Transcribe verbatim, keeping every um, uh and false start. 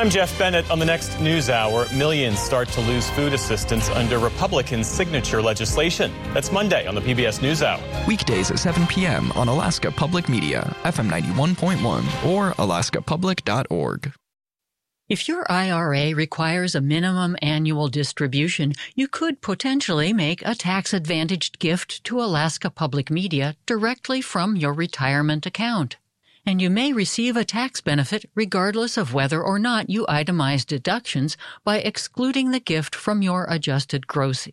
I'm Jeff Bennett. On the next news hour, millions start to lose food assistance under Republican signature legislation. That's Monday on the P B S NewsHour. Weekdays at seven p.m. on Alaska Public Media, F M ninety-one point one or alaska public dot org. If your I R A requires a minimum annual distribution, you could potentially make a tax-advantaged gift to Alaska Public Media directly from your retirement account. And you may receive a tax benefit regardless of whether or not you itemize deductions by excluding the gift from your adjusted gross